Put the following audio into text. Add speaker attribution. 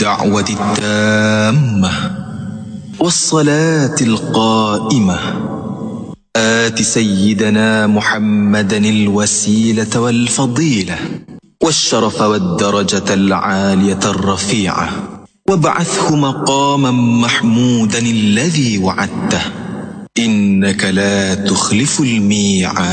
Speaker 1: الدعوة التامة والصلاة القائمة آت سيدنا محمدا الوسيلة والفضيلة والشرف والدرجة العالية الرفيعة وابعثه مقاما محمودا الذي وعدته إنك لا تخلف الميعاد.